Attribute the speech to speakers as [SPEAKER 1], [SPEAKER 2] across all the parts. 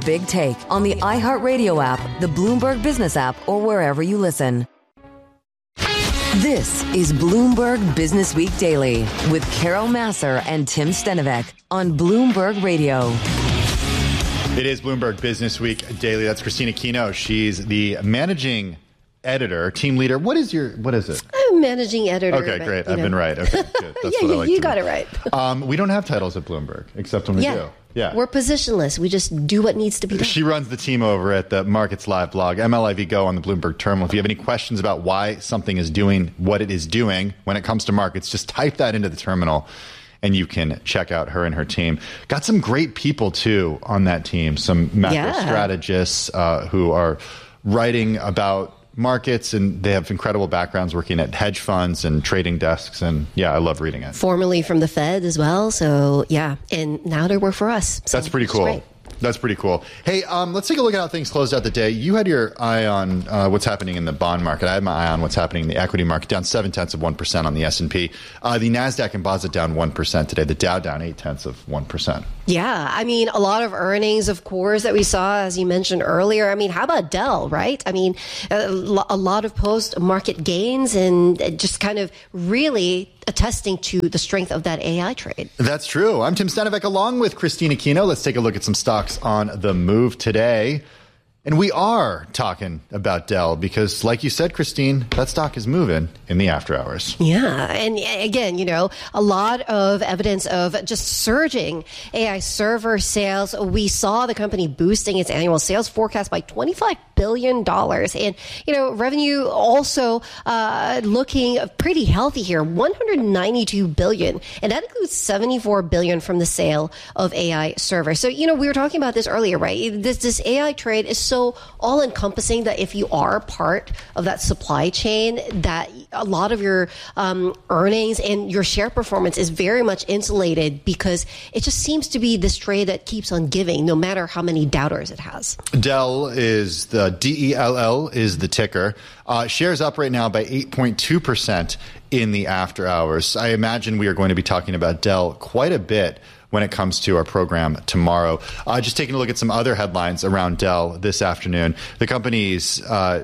[SPEAKER 1] Big Take on the iHeartRadio app, the Bloomberg Business app, or wherever you listen. This is Bloomberg Business Week Daily with Carol Massar and Tim Stenovec on Bloomberg Radio.
[SPEAKER 2] It is Bloomberg Business Week Daily. That's Christina Kino. She's the managing editor, team leader. What is it?
[SPEAKER 3] I'm managing editor.
[SPEAKER 2] Okay, great. I've been right. Okay, good. That's
[SPEAKER 3] yeah,
[SPEAKER 2] what I like
[SPEAKER 3] you got it right.
[SPEAKER 2] We don't have titles at Bloomberg, except when we do. Yeah.
[SPEAKER 3] We're positionless. We just do what needs to be done.
[SPEAKER 2] She runs the team over at the Markets Live blog, MLIV Go on the Bloomberg Terminal. If you have any questions about why something is doing what it is doing when it comes to markets, just type that into the terminal and you can check out her and her team. Got some great people, too, on that team. Some macro strategists who are writing about markets, and they have incredible backgrounds working at hedge funds and trading desks. And yeah, I love reading it.
[SPEAKER 3] Formerly from the Fed as well. So yeah, and now they work for us. So
[SPEAKER 2] that's pretty cool. That's pretty cool. Hey, let's take a look at how things closed out the day. You had your eye on what's happening in the bond market. I had my eye on what's happening in the equity market, down 0.7% on the S&P. The NASDAQ Composite down 1% today. The Dow down 0.8%.
[SPEAKER 3] Yeah, I mean, a lot of earnings, of course, that we saw, as you mentioned earlier. I mean, how about Dell, right? I mean, a lot of post-market gains and just kind of really attesting to the strength of that AI trade.
[SPEAKER 2] That's true. I'm Tim Stenovec along with Christina Kino. Let's take a look at some stocks on the move today. And we are talking about Dell because, like you said, Christine, that stock is moving in the after hours.
[SPEAKER 3] Yeah. And again, a lot of evidence of just surging AI server sales. We saw the company boosting its annual sales forecast by $25 billion. And, revenue also looking pretty healthy here, $192 billion. And that includes $74 billion from the sale of AI servers. So, we were talking about this earlier, right? This AI trade is so all-encompassing that if you are part of that supply chain, that a lot of your earnings and your share performance is very much insulated because it just seems to be this trade that keeps on giving no matter how many doubters it has.
[SPEAKER 2] Dell is the DELL is the ticker. Shares up right now by 8.2% in the after hours. I imagine we are going to be talking about Dell quite a bit when it comes to our program tomorrow. Just taking a look at some other headlines around Dell this afternoon. The company's,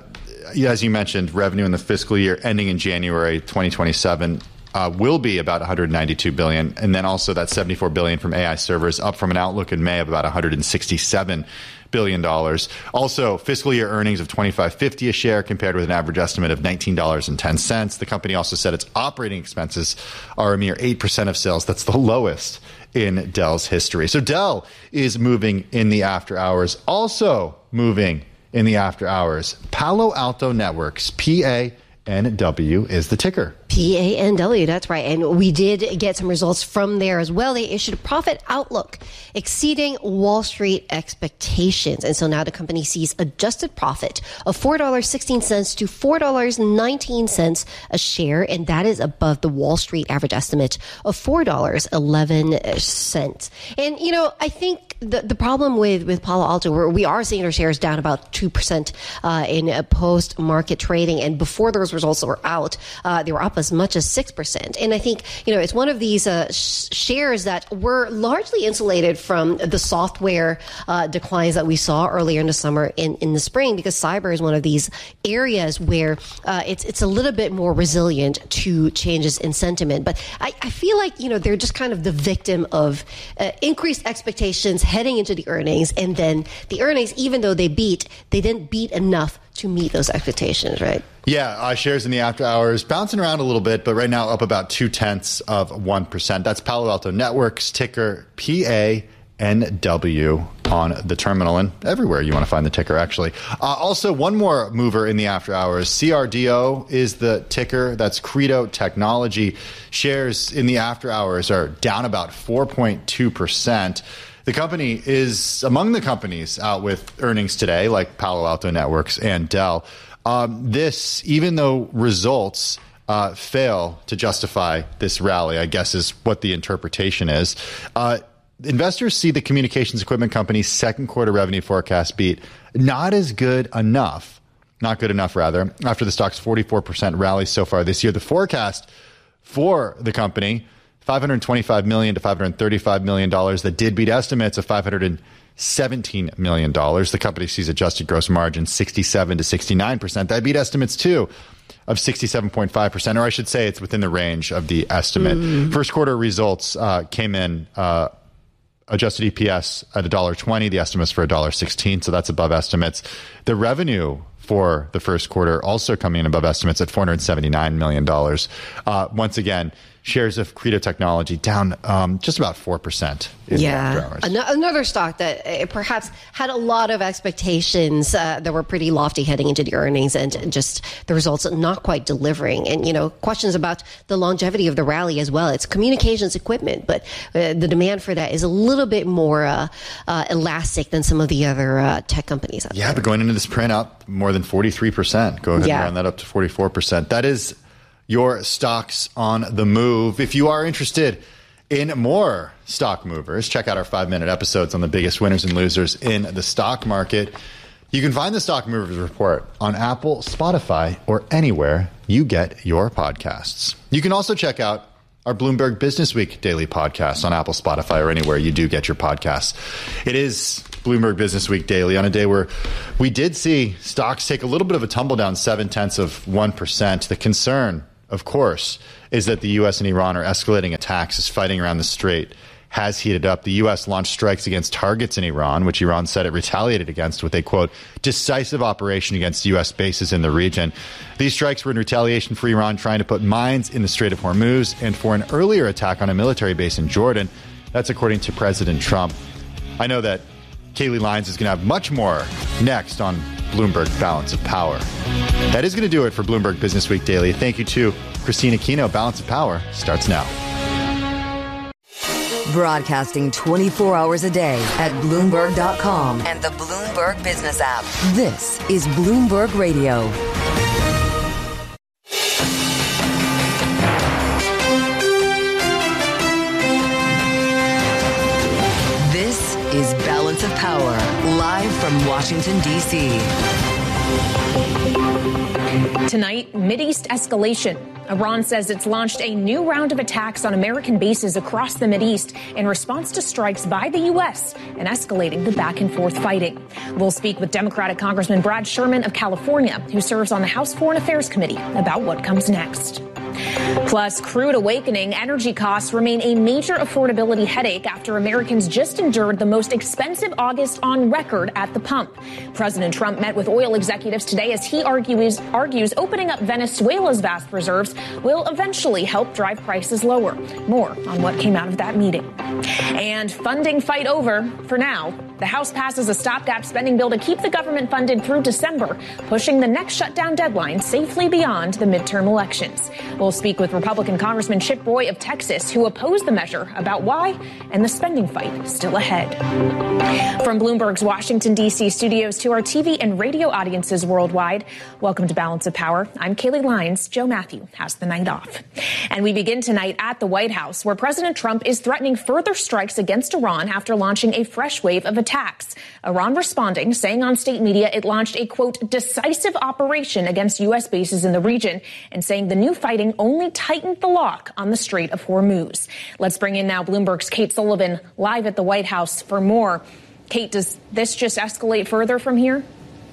[SPEAKER 2] as you mentioned, revenue in the fiscal year ending in January 2027 will be about $192 billion. And then also that $74 billion from AI servers, up from an outlook in May of about $167 billion. Also, fiscal year earnings of $25.50 a share compared with an average estimate of $19.10. The company also said its operating expenses are a mere 8% of sales. That's the lowest in Dell's history. So Dell is moving in the after hours. Also moving in the after hours, Palo Alto Networks, PANW is the ticker.
[SPEAKER 3] PANW, that's right. And we did get some results from there as well. They issued a profit outlook exceeding Wall Street expectations. And so now the company sees adjusted profit of $4.16 to $4.19 a share. And that is above the Wall Street average estimate of $4.11. And, I think the problem with Palo Alto, where we are seeing our shares down about 2% in post-market trading. And before those results were out, they were up as much as 6%. And I think, it's one of these shares that were largely insulated from the software declines that we saw earlier in the summer in the spring, because cyber is one of these areas where it's a little bit more resilient to changes in sentiment. But I feel like, they're just kind of the victim of increased expectations heading into the earnings. And then the earnings, even though they didn't beat enough to meet those expectations, right?
[SPEAKER 2] Yeah, shares in the after hours bouncing around a little bit, but right now up about 0.2%. That's Palo Alto Networks, ticker PANW on the terminal and everywhere you want to find the ticker, actually. Also, one more mover in the after hours. CRDO is the ticker. That's Credo Technology. Shares in the after hours are down about 4.2%. The company is among the companies out with earnings today, like Palo Alto Networks and Dell. This, even though results fail to justify this rally, I guess is what the interpretation is. Investors see the communications equipment company's second quarter revenue forecast beat not good enough, after the stock's 44% rally so far this year. The forecast for the company $525 million to $535 million. That did beat estimates of $517 million. The company sees adjusted gross margin 67 to 69%. That beat estimates too of 67.5%, or I should say it's within the range of the estimate. First quarter results came in adjusted EPS at $1.20. The estimate's for $1.16, so that's above estimates. The revenue for the first quarter also coming in above estimates at $479 million. Once again, shares of Credo Technology down just about 4% in the after hours.
[SPEAKER 3] Another stock that perhaps had a lot of expectations that were pretty lofty heading into the earnings, and just the results not quite delivering. And, questions about the longevity of the rally as well. It's communications equipment, but the demand for that is a little bit more elastic than some of the other tech companies out there.
[SPEAKER 2] But going into this print up more than 43%. Go ahead and round that up to 44%. That is your stocks on the move. If you are interested in more stock movers, check out our 5-minute episodes on the biggest winners and losers in the stock market. You can find the Stock Movers Report on Apple, Spotify, or anywhere you get your podcasts. You can also check out our Bloomberg Business Week daily podcast on Apple, Spotify, or anywhere you do get your podcasts. It is Bloomberg Business Week daily on a day where we did see stocks take a little bit of a tumble down 0.7%. The concern, of course, is that the U.S. and Iran are escalating attacks as fighting around the Strait has heated up. The U.S. launched strikes against targets in Iran, which Iran said it retaliated against with a, quote, decisive operation against U.S. bases in the region. These strikes were in retaliation for Iran trying to put mines in the Strait of Hormuz and for an earlier attack on a military base in Jordan. That's according to President Trump. I know that Kaylee Lyons is going to have much more next on Bloomberg Balance of Power. That is going to do it for Bloomberg Business Week Daily. Thank you to Christina Kino. Balance of Power starts now.
[SPEAKER 1] Broadcasting 24 hours a day at Bloomberg.com and the Bloomberg Business app. This is Bloomberg Radio. This is Balance of Power, live from Washington, D.C.
[SPEAKER 4] Tonight, Mideast escalation. Iran says it's launched a new round of attacks on American bases across the Mideast in response to strikes by the U.S. and escalating the back-and-forth fighting. We'll speak with Democratic Congressman Brad Sherman of California, who serves on the House Foreign Affairs Committee, about what comes next. Plus, crude awakening, energy costs remain a major affordability headache after Americans just endured the most expensive August on record at the pump. President Trump met with oil executives today as he argues opening up Venezuela's vast reserves will eventually help drive prices lower. More on what came out of that meeting. And funding fight over for now. The House passes a stopgap spending bill to keep the government funded through December, pushing the next shutdown deadline safely beyond the midterm elections. We'll speak with Republican Congressman Chip Roy of Texas, who opposed the measure, about why and the spending fight still ahead. From Bloomberg's Washington, D.C. studios to our TV and radio audiences worldwide, welcome to Balance of Power. I'm Kaylee Lyons. Joe Matthew has the night off. And we begin tonight at the White House, where President Trump is threatening further strikes against Iran after launching a fresh wave of attacks. Iran responding, saying on state media it launched a, quote, decisive operation against U.S. bases in the region, and saying the new fighting only tightened the lock on the Strait of Hormuz. Let's bring in now Bloomberg's Kate Sullivan live at the White House for more. Kate, does this just escalate further from here?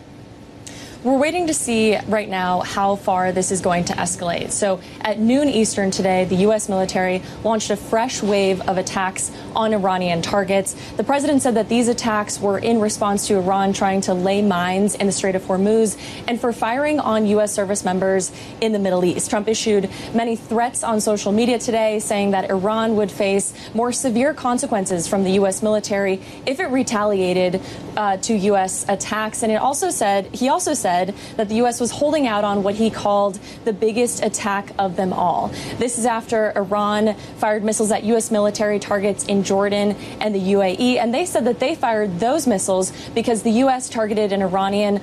[SPEAKER 5] We're waiting to see right now how far this is going to escalate. So at noon Eastern today, the U.S. military launched a fresh wave of attacks on Iranian targets. The president said that these attacks were in response to Iran trying to lay mines in the Strait of Hormuz and for firing on U.S. service members in the Middle East. Trump issued many threats on social media today, saying that Iran would face more severe consequences from the U.S. military if it retaliated to U.S. attacks. And he also said that the U.S. was holding out on what he called the biggest attack of them all. This is after Iran fired missiles at U.S. military targets in Jordan and the UAE, and they said that they fired those missiles because the U.S. targeted an Iranian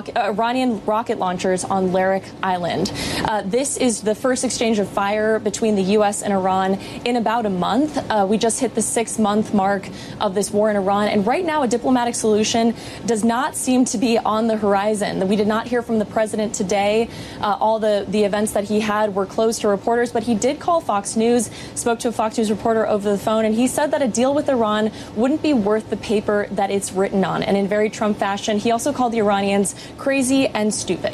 [SPEAKER 5] rocket launchers on Larak Island. This is the first exchange of fire between the U.S. and Iran in about a month. We just hit the 6-month mark of this war in Iran, and right now a diplomatic solution does not seem to be on the horizon. We did not hear from the president today. All the events that he had were closed to reporters, but he did call Fox News, spoke to a Fox News reporter over the phone, and he said that a deal with Iran wouldn't be worth the paper that it's written on. And in very Trump fashion, he also called the Iranians crazy and stupid.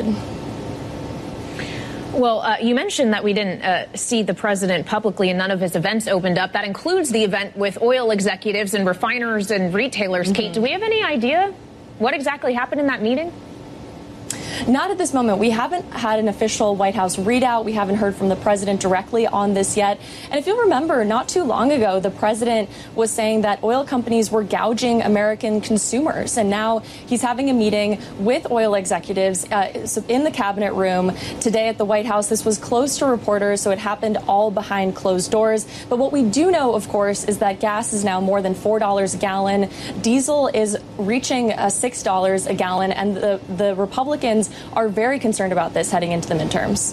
[SPEAKER 4] Well, you mentioned that we didn't see the president publicly and none of his events opened up. That includes the event with oil executives and refiners and retailers. Kate, do we have any idea what exactly happened in that meeting?
[SPEAKER 5] Not at this moment. We haven't had an official White House readout. We haven't heard from the president directly on this yet. And if you'll remember, not too long ago, the president was saying that oil companies were gouging American consumers. And now he's having a meeting with oil executives in the cabinet room today at the White House. This was closed to reporters, so it happened all behind closed doors. But what we do know, of course, is that gas is now more than $4 a gallon. Diesel is reaching $6 a gallon. And the Republicans are very concerned about this heading into the midterms.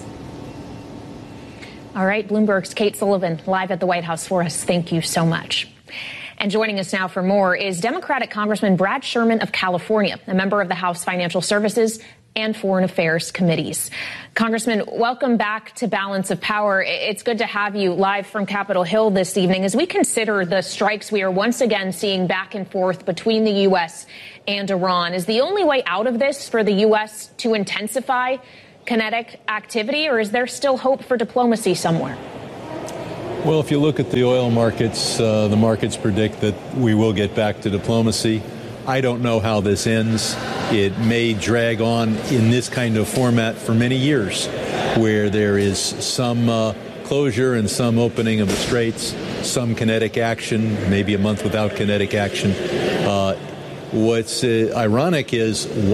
[SPEAKER 4] All right, Bloomberg's Kate Sullivan live at the White House for us. Thank you so much. And joining us now for more is Democratic Congressman Brad Sherman of California, a member of the House Financial Services and Foreign Affairs Committees. Congressman, welcome back to Balance of Power. It's good to have you live from Capitol Hill this evening as we consider the strikes we are once again seeing back and forth between the U.S. and Iran. Is the only way out of this for the U.S. to intensify kinetic activity, or is there still hope for diplomacy somewhere?
[SPEAKER 6] Well, if you look at the oil markets, the markets predict that we will get back to diplomacy. I don't know how this ends. It may drag on in this kind of format for many years, where there is some closure and some opening of the straits, some kinetic action, maybe a month without kinetic action. What's ironic is